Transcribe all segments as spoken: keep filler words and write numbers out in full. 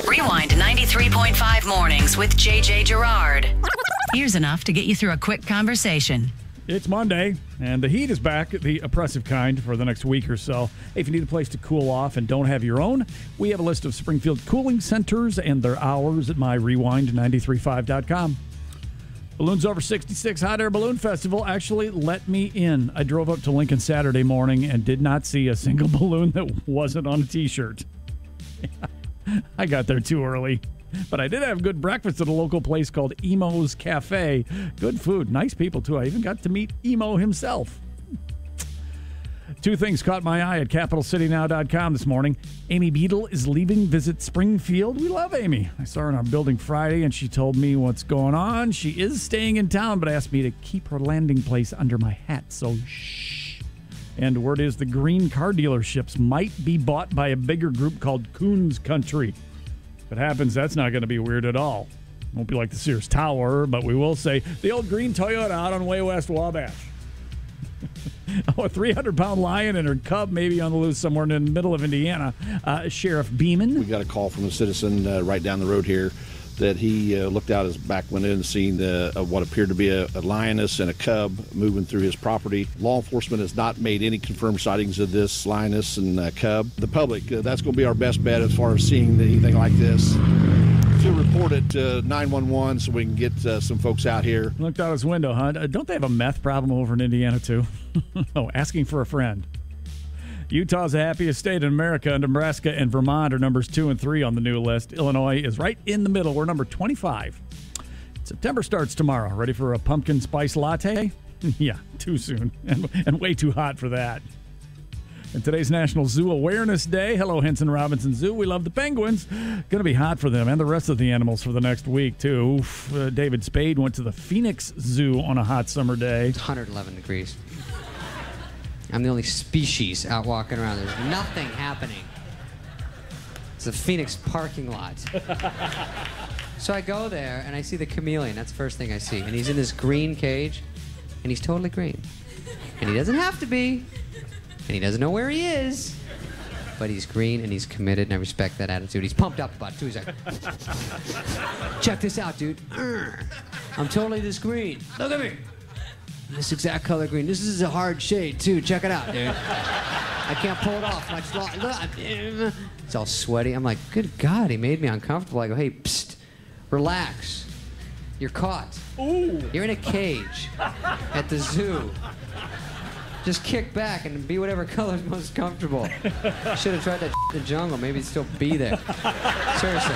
Rewind ninety-three point five mornings with J J Gerard. Here's enough to get you through a quick conversation. It's Monday, and the heat is back, the oppressive kind, for the next week or so. Hey, if you need a place to cool off and don't have your own, we have a list of Springfield cooling centers and their hours at my rewind nine three five dot com. Balloons Over sixty-six Hot Air Balloon Festival actually let me in. I drove up to Lincoln Saturday morning and did not see a single balloon that wasn't on a T-shirt. I got there too early. But I did have good breakfast at a local place called Emo's Cafe. Good food. Nice people, too. I even got to meet Emo himself. Two things caught my eye at capital city now dot com this morning. Amy Beadle is leaving Visit Springfield. We love Amy. I saw her in our building Friday, and she told me what's going on. She is staying in town, but asked me to keep her landing place under my hat, so shh. And word is the green car dealerships might be bought by a bigger group called Coons Country. If it happens, that's not going to be weird at all. Won't be like the Sears Tower, but we will say the old green Toyota out on Way West Wabash. Oh, a three hundred pound lion and her cub maybe on the loose somewhere in the middle of Indiana. Uh, Sheriff Beeman. We got a call from a citizen uh, right down the road here that he uh, looked out his back window and seen uh, what appeared to be a, a lioness and a cub moving through his property. Law enforcement has not made any confirmed sightings of this lioness and uh, cub. The public, uh, that's going to be our best bet as far as seeing anything like this. To report it to nine one one so we can get uh, some folks out here. Looked out his window, huh? Don't they have a meth problem over in Indiana, too? Oh, asking for a friend. Utah's the happiest state in America. Nebraska and Vermont are numbers two and three on the new list. Illinois is right in the middle. We're number twenty-five. September starts tomorrow. Ready for a pumpkin spice latte? Yeah, too soon. And, and way too hot for that. And today's National Zoo Awareness Day. Hello, Henson Robinson Zoo. We love the penguins. Going to be hot for them and the rest of the animals for the next week, too. Oof. Uh, David Spade went to the Phoenix Zoo on a hot summer day. It's one hundred eleven degrees. I'm the only species out walking around. There's nothing happening. It's a Phoenix parking lot. So I go there, and I see the chameleon. That's the first thing I see. And he's in this green cage, and he's totally green. And he doesn't have to be. And he doesn't know where he is. But he's green, and he's committed, and I respect that attitude. He's pumped up about it, too. He's like, check this out, dude. I'm totally this green. Look at me. This exact color green. This is a hard shade, too. Check it out, dude. I can't pull it off much longer. It's all sweaty. I'm like, good God, he made me uncomfortable. I go, hey, psst, relax. You're caught. Ooh. You're in a cage at the zoo. Just kick back and be whatever color's most comfortable. Should have tried that in the jungle. Maybe it'd still be there. Seriously.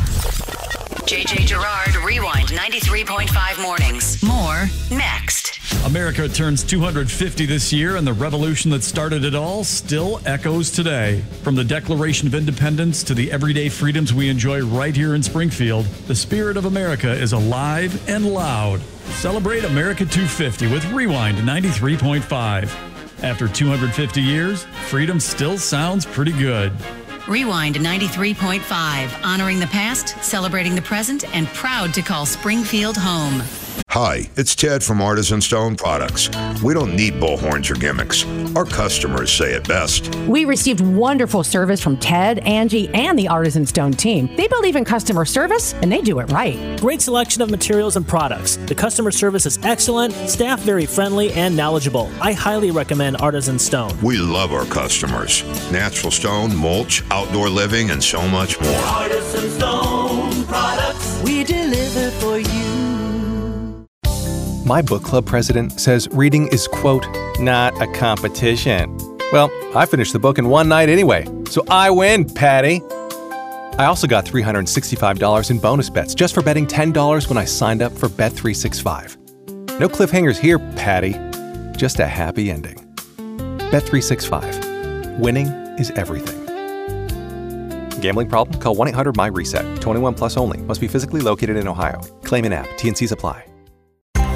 J J Gerard, Rewind ninety-three point five mornings. More next. America turns two hundred fifty this year, and the revolution that started it all still echoes today. From the Declaration of Independence to the everyday freedoms we enjoy right here in Springfield, the spirit of America is alive and loud. Celebrate America two fifty with Rewind ninety-three point five. After two hundred fifty years, freedom still sounds pretty good. Rewind ninety-three point five, honoring the past, celebrating the present, and proud to call Springfield home. Hi, it's Ted from Artisan Stone Products. We don't need bullhorns or gimmicks. Our customers say it best. We received wonderful service from Ted, Angie, and the Artisan Stone team. They believe in customer service, and they do it right. Great selection of materials and products. The customer service is excellent, staff very friendly and knowledgeable. I highly recommend Artisan Stone. We love our customers. Natural stone, mulch, outdoor living, and so much more. Artisan Stone Products. We deliver for you. My book club president says reading is, quote, not a competition. Well, I finished the book in one night anyway, so I win, Patty. I also got three hundred sixty-five dollars in bonus bets just for betting ten dollars when I signed up for Bet three sixty-five. No cliffhangers here, Patty. Just a happy ending. Bet three sixty-five. Winning is everything. Gambling problem? Call one eight hundred M Y RESET. twenty-one plus only. Must be physically located in Ohio. Claim in app. T and C's apply.